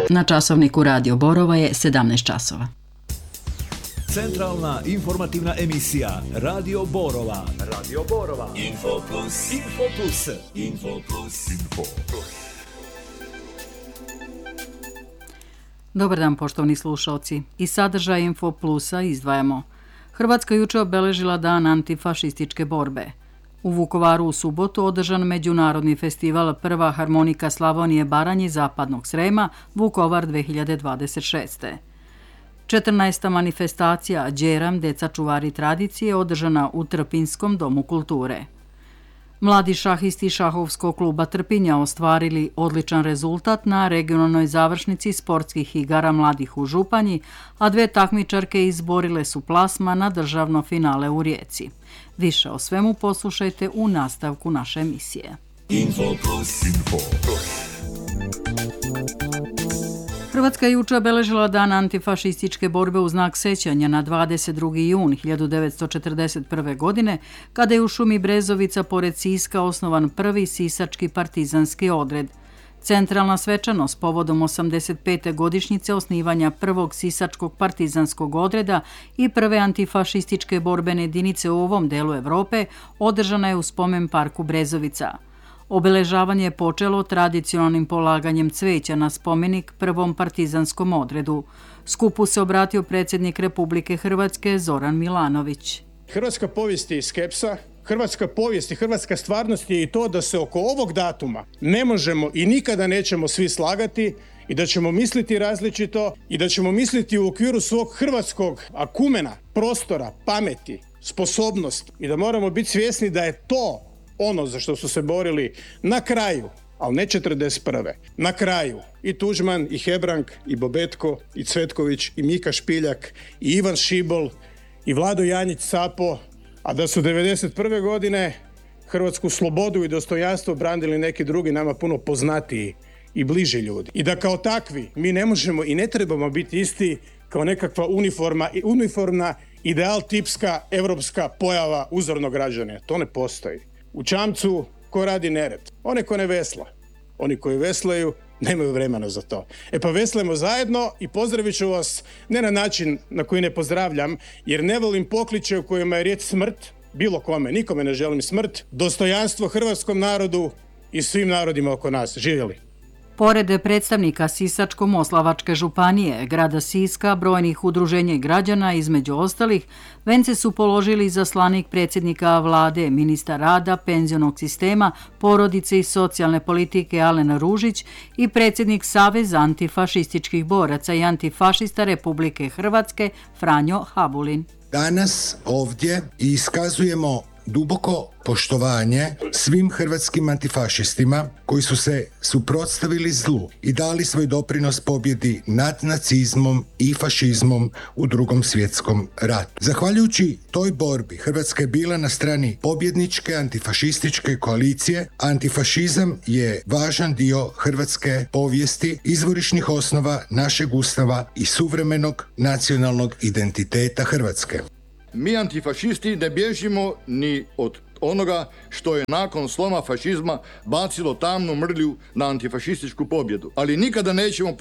Na časovniku Radio Borova je 17 časova. Centralna informativna emisija Radio Borova. Radio Borova. Info Plus. Info Plus. Info Plus. Info Plus. Dobar dan, poštovani slušalci. Iz sadržaja Info Plusa izdvajamo. Hrvatska juče obeležila dan antifašističke borbe. U Vukovaru u subotu održan međunarodni festival Prva harmonika Slavonije Baranje Zapadnog Srema Vukovar 2026. 14. manifestacija Đeram, deca čuvari tradicije, održana u Trpinskom domu kulture. Mladi šahisti šahovskog kluba Trpinja ostvarili odličan rezultat na regionalnoj završnici sportskih igara mladih u Županji, a dve takmičarke izborile su plasman na državno finale u Rijeci. Više o svemu poslušajte u nastavku naše emisije. Info Plus. Info Plus. Hrvatska je juče obeležila dan antifašističke borbe u znak sećanja na 22. jun 1941. godine, kada je u šumi Brezovica pored Siska osnovan prvi sisački partizanski odred. Centralna svečanost povodom 85. godišnjice osnivanja prvog sisačkog partizanskog odreda i prve antifašističke borbene jedinice u ovom delu Europe održana je u spomen parku Brezovica. Obeležavanje je počelo tradicionalnim polaganjem cveća na spomenik prvom partizanskom odredu. Skupu se obratio predsjednik Republike Hrvatske Zoran Milanović. Hrvatska povijest je i skepsa, hrvatska povijest i hrvatska stvarnost je i to da se oko ovog datuma ne možemo i nikada nećemo svi slagati i da ćemo misliti različito i da ćemo misliti u okviru svog hrvatskog akumena, prostora, pameti, sposobnosti i da moramo biti svjesni da je to ono za što su se borili na kraju, ali ne 41. Na kraju i Tuđman, i Hebrang, i Bobetko, i Cvetković, i Mika Špiljak, i Ivan Šibol, i Vlado Janjić Sapo, a da su 91. godine hrvatsku slobodu i dostojanstvo branili neki drugi nama puno poznatiji i bliži ljudi. I da kao takvi mi ne možemo i ne trebamo biti isti kao nekakva uniformna ideal tipska evropska pojava uzornog građana. To ne postoji. U čamcu ko radi nered? One ko ne vesla. Oni koji veslaju nemaju vremena za to. Pa veslajmo zajedno i pozdravit ću vas ne na način na koji ne pozdravljam, jer ne volim pokliče u kojima je riječ smrt, bilo kome, nikome ne želim smrt, dostojanstvo hrvatskom narodu i svim narodima oko nas. Živjeli! Pored predstavnika Sisačko-moslavačke županije, grada Siska, brojnih udruženja i građana, između ostalih, vence su položili izaslanik predsjednika vlade, ministar rada, penzionog sistema, porodice i socijalne politike Alen Ružić i predsjednik Saveza antifašističkih boraca i antifašista Republike Hrvatske Franjo Habulin. Danas ovdje iskazujemo duboko poštovanje svim hrvatskim antifašistima koji su se suprotstavili zlu i dali svoj doprinos pobjedi nad nacizmom i fašizmom u Drugom svjetskom ratu. Zahvaljujući toj borbi Hrvatska je bila na strani pobjedničke antifašističke koalicije. Antifašizam je važan dio hrvatske povijesti, izvorišnih osnova našeg Ustava i suvremenog nacionalnog identiteta Hrvatske. Mi antifašisti ne bježimo ni od onoga što je nakon sloma fašizma bacilo tamnu mrlju na antifašističku pobjedu. Ali nikada nećemo